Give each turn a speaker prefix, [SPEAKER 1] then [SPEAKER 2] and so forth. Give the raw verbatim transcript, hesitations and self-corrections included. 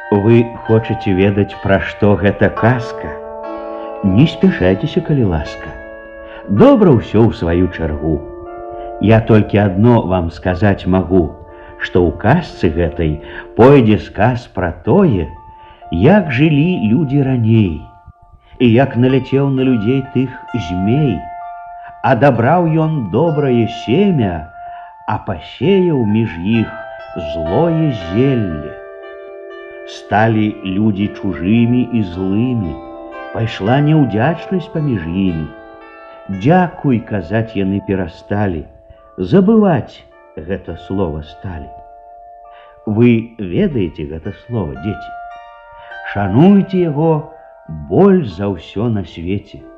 [SPEAKER 1] Вы хочаце ведаць, пра што гэта казка? Не спяшайцеся, калі ласка. Добра ўсё ў сваю чаргу. Я толькі адно вам сказаць магу, што ў казцы гэтай пойдзе сказ пра тое, як жылі людзі раней, і як наляцеў на людзей тых змей, адабраў ён добрае семя, а пасеяў між іх злое зелле. Сталі людзі чужымі і злымі, пайшла няўдзячнасць паміж імі. Дзякуй казаць яны перасталі, забываць гэта слова сталі. Вы ведаеце гэта слова, дзеці? Шануйце яго больш за ўсё на свеце.